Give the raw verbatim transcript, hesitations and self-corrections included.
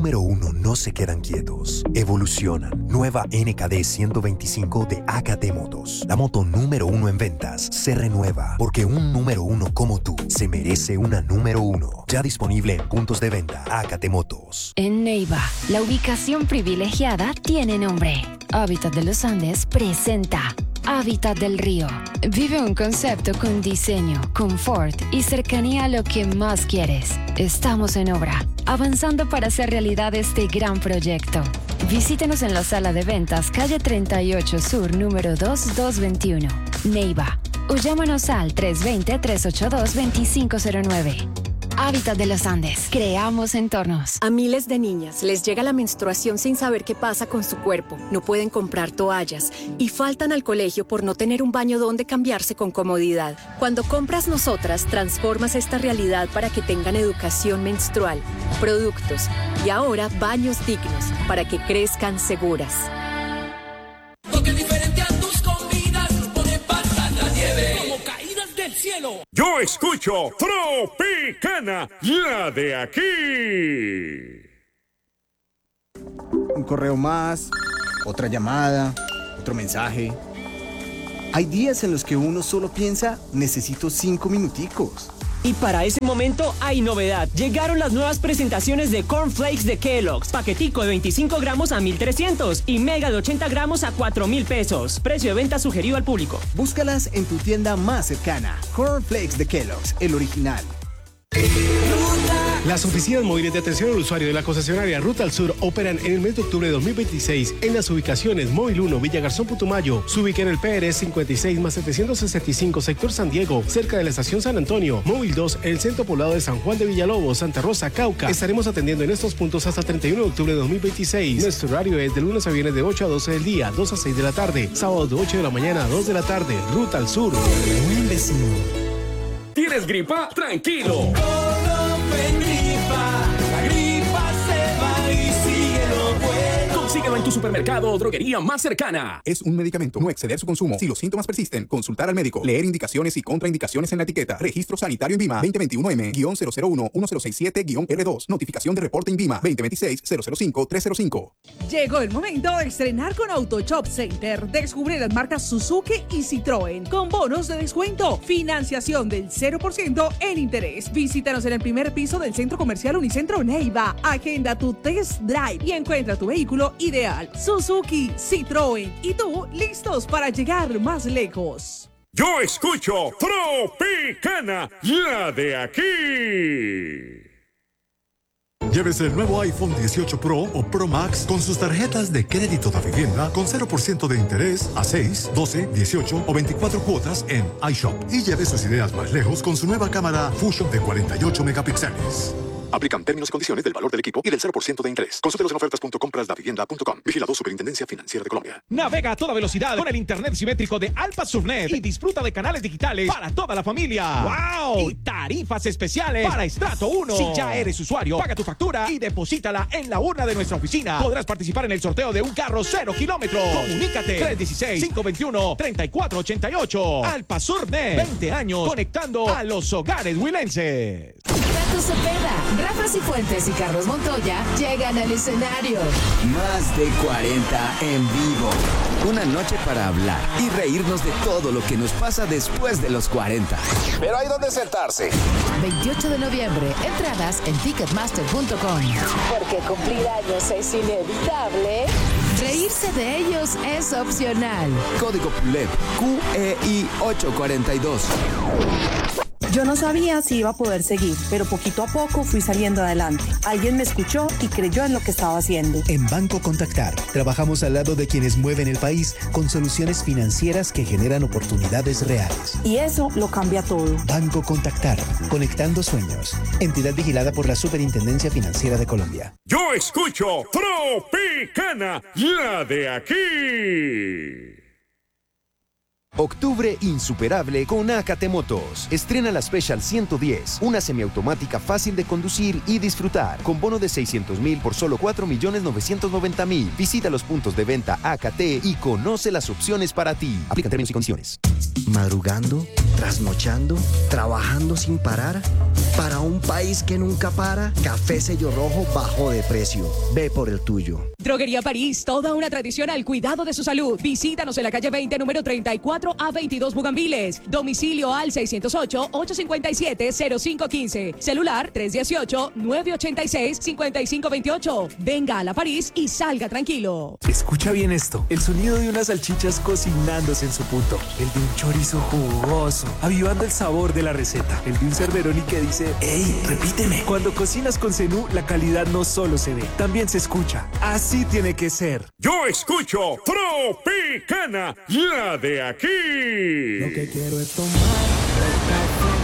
número uno no se quedan quietos, evolucionan. Nueva N K D ciento veinticinco de A K T Motos. La moto número uno en ventas se renueva porque un número uno como tú se merece una número uno. Ya disponible en puntos de venta. A K T Motos. En Neiva, la ubicación privilegiada tiene nombre. Hábitat de los Andes presenta Hábitat del Río. Vive un concepto con diseño, confort y cercanía a lo que más quieres. Estamos en obra, avanzando para hacer realidad este gran proyecto. Visítenos en la sala de ventas, calle treinta y ocho Sur, número dos mil doscientos veintiuno, Neiva. O llámanos al tres dos cero, tres ocho dos, dos cinco cero nueve. Hábitat de los Andes. Creamos entornos. A miles de niñas les llega la menstruación sin saber qué pasa con su cuerpo. No pueden comprar toallas y faltan al colegio por no tener un baño donde cambiarse con comodidad. Cuando compras Nosotras, transformas esta realidad para que tengan educación menstrual, productos y ahora baños dignos para que crezcan seguras. Yo escucho Tropicana, la de aquí. Un correo más, otra llamada, otro mensaje. Hay días en los que uno solo piensa, necesito cinco minuticos. Y para ese momento hay novedad. Llegaron las nuevas presentaciones de Corn Flakes de Kellogg's. Paquetico de veinticinco gramos a mil trescientos y mega de ochenta gramos a cuatro mil pesos. Precio de venta sugerido al público. Búscalas en tu tienda más cercana. Corn Flakes de Kellogg's, el original. Las oficinas móviles de atención al usuario de la concesionaria Ruta al Sur operan en el mes de octubre de dos mil veintiséis en las ubicaciones Móvil uno, Villa Garzón, Putumayo. Se ubica en el P R S cincuenta y seis más setecientos sesenta y cinco, sector San Diego, cerca de la estación San Antonio. Móvil dos, en el centro poblado de San Juan de Villalobos, Santa Rosa, Cauca. Estaremos atendiendo en estos puntos hasta el treinta y uno de octubre de dos mil veintiséis. Nuestro horario es de lunes a viernes de ocho a doce del día, dos a seis de la tarde. Sábado de ocho de la mañana a dos de la tarde. Ruta al Sur. Buen vecino. ¿Tienes gripa? Tranquilo. Consíguelo en tu supermercado o droguería más cercana. Es un medicamento. No exceder su consumo. Si los síntomas persisten, consultar al médico. Leer indicaciones y contraindicaciones en la etiqueta. Registro sanitario INVIMA veinte veintiuno M cero cero uno uno cero seis siete R dos. Notificación de reporte INVIMA veinte veintiséis cero cero cinco tres cero cinco. Llegó el momento de estrenar con Auto Shop Center. Descubre las marcas Suzuki y Citroën con bonos de descuento. Financiación del cero por ciento en interés. Visítanos en el primer piso del Centro Comercial Unicentro Neiva. Agenda tu test drive y encuentra tu vehículo ideal. Suzuki, Citroën y tú listos para llegar más lejos. Yo escucho Tropicana, la de aquí. Llévese el nuevo iPhone dieciocho Pro o Pro Max con sus tarjetas de crédito de vivienda con cero por ciento de interés a seis, doce, dieciocho o veinticuatro cuotas en iShop. Y lleve sus ideas más lejos con su nueva cámara Fusion de cuarenta y ocho megapíxeles. Aplican términos y condiciones del valor del equipo y del cero por ciento de interés. Consúltelos en ofertas punto compras da vivienda punto com. Vigilado Superintendencia Financiera de Colombia. Navega a toda velocidad con el internet simétrico de Alpa Subnet y disfruta de canales digitales para toda la familia. ¡Wow! Y tarifas especiales para estrato uno. Si ya eres usuario, paga tu factura y deposítala en la urna de nuestra oficina. Podrás participar en el sorteo de un carro cero kilómetros. Comunícate tres uno seis, cinco dos uno, tres cuatro ocho ocho. Alpa Subnet, veinte años conectando a los hogares huilenses. Tato Cepeda, Rafa Cifuentes y Carlos Montoya llegan al escenario. Más de cuarenta en vivo. Una noche para hablar y reírnos de todo lo que nos pasa después de los cuarenta. Pero hay donde sentarse. veintiocho de noviembre, entradas en ticketmaster punto com. Porque cumplir años es inevitable. Reírse de ellos es opcional. Código P U L E P Q E I ocho cuatro dos. Yo no sabía si iba a poder seguir, pero poquito a poco fui saliendo adelante. Alguien me escuchó y creyó en lo que estaba haciendo. En Banco Contactar, trabajamos al lado de quienes mueven el país con soluciones financieras que generan oportunidades reales. Y eso lo cambia todo. Banco Contactar, conectando sueños. Entidad vigilada por la Superintendencia Financiera de Colombia. Yo escucho Tropicana, la de aquí. Octubre insuperable con A K T Motos. Estrena la Special ciento diez, una semiautomática fácil de conducir y disfrutar, con bono de seiscientos mil por solo cuatro millones novecientos noventa mil. Visita los puntos de venta A K T y conoce las opciones para ti. Aplican términos y condiciones. Madrugando, trasnochando, trabajando sin parar. Para un país que nunca para, Café Sello Rojo bajó de precio. Ve por el tuyo. Droguería París, toda una tradición al cuidado de su salud. Visítanos en la calle veinte, número treinta y cuatro a veintidós Bugambiles. Domicilio al seiscientos ocho, ochocientos cincuenta y siete, cero cinco quince. Celular tres dieciocho, nueve ochenta y seis, cincuenta y cinco veintiocho. Venga a la París y salga tranquilo. Escucha bien esto. El sonido de unas salchichas cocinándose en su punto. El de un chorizo jugoso, avivando el sabor de la receta. El de un cerveroni que dice, ¡ey, repíteme! Cuando cocinas con Zenú, la calidad no solo se ve, también se escucha. Así tiene que ser. Yo escucho Tropicana, la de aquí. Lo que quiero es tomar